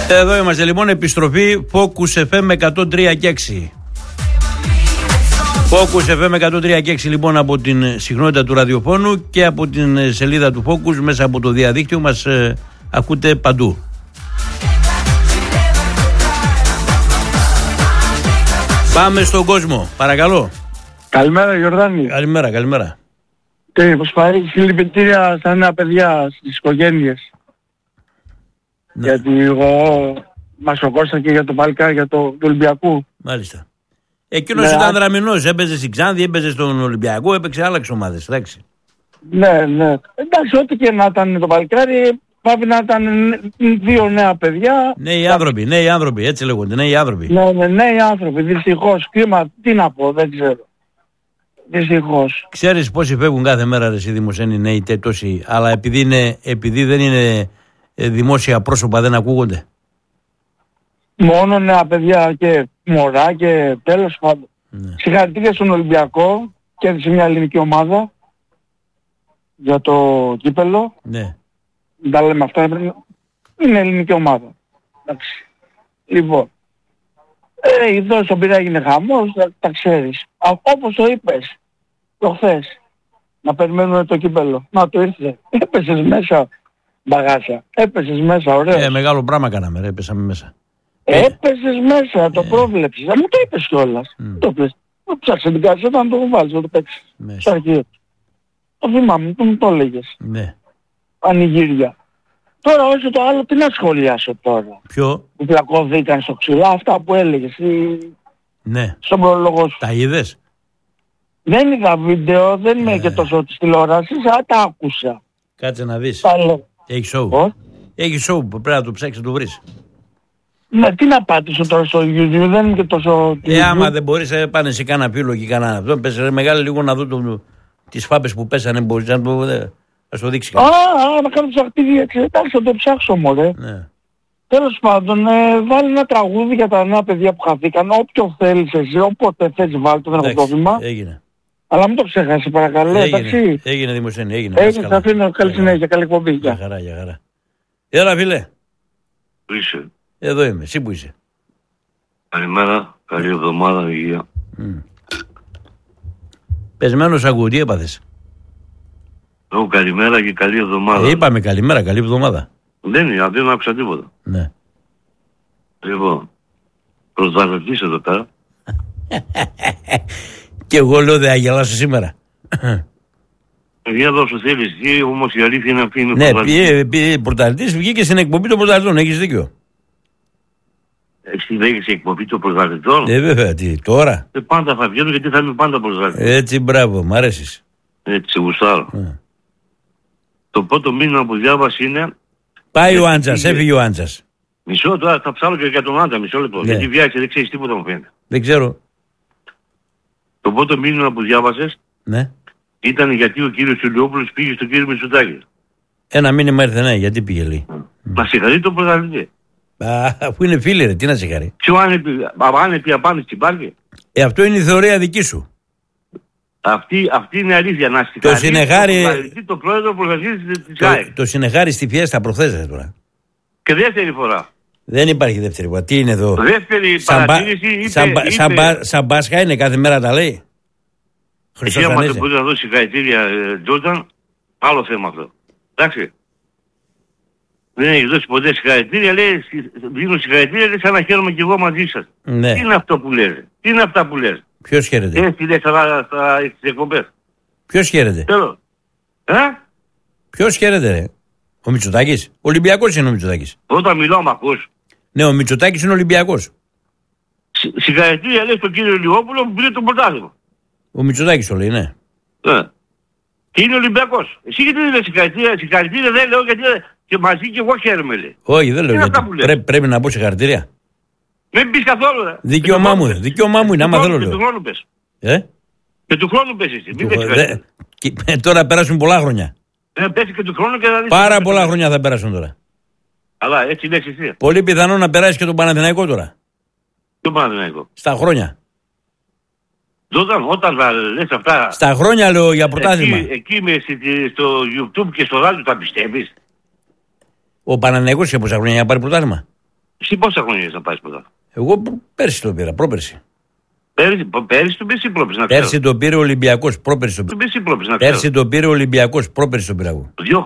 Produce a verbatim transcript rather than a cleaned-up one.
Εδώ είμαστε λοιπόν, επιστροφή Focus εφ εμ εκατόν τρία και έξι. Focus εφ εμ εκατόν τρία και έξι λοιπόν, από την συχνότητα του ραδιοφώνου και από την σελίδα του Focus μέσα από το διαδίκτυο μας ε, ακούτε παντού. Πάμε στον κόσμο, παρακαλώ. Καλημέρα Γιορδάνη. Καλημέρα, καλημέρα. Και πως πάρει συλληπιτήρια στα νέα παιδιά, στις οικογένειες. Ναι. Γιατί εγώ μας σοκώσα και για το Παλκά, για το του Ολυμπιακού. Μάλιστα. Εκείνος ναι, ήταν δραμηνός, έπαιζε στην Ξάνθη, έπαιζε στον Ολυμπιακό, έπαιξε άλλες ομάδες, εντάξει. Ναι, ναι. Εντάξει, ό,τι και να ήταν το Παλκάρι, πρέπει να ήταν δύο νέα παιδιά. Νέοι άνθρωποι, νέοι άνθρωποι, έτσι λέγονται, νέοι άνθρωποι. Ναι, ναι, νέοι άνθρωποι, δυστυχώς. Κρίμα, τι να πω, δεν ξέρω. Δυστυχώς. Ξέρεις πόσοι φεύγουν κάθε μέρα, ρε εσύ Δημοσένη, νέοι τόσοι, αλλά επειδή, είναι, επειδή δεν είναι δημόσια πρόσωπα δεν ακούγονται. Μόνο νέα παιδιά και μωρά και τέλος πάντων. Ναι. Συγχαρητήρια στον Ολυμπιακό, κέρδισε μια ελληνική ομάδα για το κύπελο. Ναι. Δεν τα λέμε αυτά, είναι ελληνική ομάδα. Εντάξει. Λοιπόν, ε, εδώ στον Πειραιά έγινε χαμός, τα, τα ξέρεις. Α, όπως το είπες, το χθες, να περιμένουμε το κύπελο. Να το ήρθε, έπεσες μέσα, μπαγάσα, έπεσες μέσα, ωραίος. Ε, μεγάλο πράγμα κάναμε, ρε, έπεσαμε μέσα. Έπεσες μέσα, το ε. πρόβλεψες. Να μου το είπες κιόλας. Mm. Το είπες. Το ψάξε την κασέτα να το βάλεις, να το παίξεις. Στο αρχείο. Το θυμάμαι, το μου το έλεγες. Ναι. Πανηγύρια. Τώρα όσο το άλλο, τι να σχολιάσω τώρα. Ποιο? Που πλακώθηκαν στο ξυλά, αυτά που έλεγες. Ή... Ναι. Στον πρόλογο σου. Τα είδες? Δεν είδα βίντεο, δεν είμαι ε. και τόσο της τηλεόρασης, αλλά τα άκουσα. Κάτσε να δεις. Τα λέω. Έχει show. Έχει show που πρέπει να το ψάξεις να το βρεις. Ναι, τι να πάτησω τώρα στο YouTube, δεν είναι και τόσο... Ε, άμα δεν μπορείς, ε, πάνε σε κάνα πύλο και κάνα αυτό, πες ρε μεγάλη λίγο να δω το, τις φάπες που πέσανε, μπορείς να το, ε, να το δείξει κάτι. Α, α, να κάνω ψαχτήρια, εντάξει, θα το ψάξω μωρέ. Ναι. Τέλος πάντων, ε, βάλει ένα τραγούδι για τα νέα παιδιά που χαθήκαν, όποιο θέλεις εσύ, όποτε θες βάλει το, δεν έχω πρόβλημα. Έγινε. Αλλά μην το ξεχάσει παρακαλώ, εντάξει. Έγινε Δημοσένη, έγινε. Έγινε, θα αφήνω, καλή συνέχεια, καλή εκπομπή. Για χαρά, για χαρά. Έλα φίλε. Πού είσαι? Εδώ είμαι, εσύ που είσαι? Καλημέρα, καλή εβδομάδα, υγεία. Mm. Πεσμένος ακούω, τι έπαθες? Εγώ καλημέρα και καλή εβδομάδα. Ε, είπαμε καλημέρα, καλή εβδομάδα. Δεν είναι, δεν άκουσα τίποτα. Ναι. Λοιπόν, προσβάλλοντής εδώ πέρα. Και εγώ λέω δεν αγελάσω σήμερα. Για δώσω θέλεις, ή όμως η αλήθεια είναι αυτή. Ναι, πει πρωταθλητής, βγήκε στην εκπομπή των πρωταθλητών, έχεις δίκιο. Εσύ λέγεις εκπομπή των πρωταθλητών. Ε, βέβαια, τι, τώρα. Ε, πάντα θα βγαίνω γιατί θα είμαι πάντα πρωταθλητής. Έτσι, μπράβο, μ' αρέσεις. Έτσι, γουστάρω. Mm. Το πρώτο μήνυμα που διάβασε είναι... Πάει ο Άντζας, έφυγε ο Άντζας. Μισό, τώρα θα ψάλω και για τον Άντζα, μισό λεπτό. Ναι. Γιατί βιάζει, δεν ξέρεις τίποτα μου φαίνεται. Δεν ξέρω. Το πρώτο μήνυμα που διάβασες, ναι, ήταν γιατί ο κύριος Ηλιόπουλος πήγε στον κύριο Μητσοτάκη. Ένα μήνυμα ήρθε, ναι, γιατί πήγε λέει. Να mm. συγχαρεί τον πρωταθλητή. Αφού είναι φίλοι ρε, τι να συγχαρεί. Ποιο άνεπι, άνεπι απάντηση υπάρχει. Ε, αυτό είναι η θεωρία δική σου. Αυτή, αυτή είναι αλήθεια. Να συγχαρεί το συνεχάρι... το, το πρόεδρο πρωταθλητής της το, ΑΕΚ. Το συνεχάρι στη Φιέστα προχθές τώρα. Και δεύτερη φορά. Δεν υπάρχει δεύτερη φορά. Τι είναι εδώ? Δεύτερη σαν παρατήρηση είπε... Σαν, είπε, σαν, είπε, σαν Πάσχα είναι, κάθε μέρα τα λέει. Εσύ άμα δεν μπορεί να δώσει συγχαρητήρια Τζόρνταν, άλλο θέμα αυτό. Εντάξει. Δεν έχει δώσει ποτέ συγχαρητήρια, λέει, δίνω συγχαρητήρια, λέει, σαν να χαίρομαι κι εγώ μαζί σας. Ναι. Τι είναι αυτό που λες? Τι είναι αυτά που λες? Ποιος χαίρεται? Έτσι λες στις εκπομπές. Ποιος χαίρεται? Τέλος. Ε? Ποιος χαίρεται ρε? Ο Μητσοτάκης? Ολυμπιακός είναι ο Μητσοτάκης. Όταν μιλάω μ' ακούς? Ναι, ο Μητσοτάκης είναι Ολυμπιακός. Συ, συγχαρητήρια λέει στον κύριο Ηλιόπουλο που πήρε τον πρωτάθλημα. Ο Μητσοτάκης το λέει, ναι. Ε. Και είναι Ολυμπιακός. Εσύ γιατί δεν λες συγχαρητήρια? Συγχαρητήρια δεν λέω γιατί και μαζί και εγώ χαίρομαι λέει. Όχι, δεν λέω γιατί. Πρέ, πρέπει να πω συγχαρητήρια. Δεν πεις καθόλου ρε. Δικαίωμά μου, δικαίωμά μου είναι, άμα θέλω λέω. Και του χρόνου πες. Ε? Και του χρόνου πες εσύ. Μην πες δε... και... Τώρα περάσουν πολλά χρόνια. Ε, πέσει και του χρόνου και θα δεις. Πάρα πολλά χρόνια θα περάσουν τώρα. Αλλά έτσι λες εσύ. Πολύ πιθανό να περάσει και τον Παναθηναϊκό τώρα. Τον Παναθηναϊκό. Στα χρόνια. Όταν, όταν θα λες αυτά... Στα χρόνια λέω για πρωτάθλημα. Εκεί, εκεί με, στο YouTube και στο ράδιο τα πιστεύεις? Ο Παναθηναϊκός είχε πόσα χρόνια για να πάρει πρωτάθλημα? Εσύ πόσα χρόνια έχεις να πάρεις πρωτάθλημα? Εγώ πέρσι το πήρα, πρόπερσι. Πέρυσι, πέρυσι τον πήρε ή πρόπερσι να ξέρω. Πέρσι τον πήρε ο Ολυμπιακός, πρόπερσι τον πήρε. Πέρυσι τον πήρε ο Ολυμπιακός, πρόπερσι τον πήρα εγώ. Δύο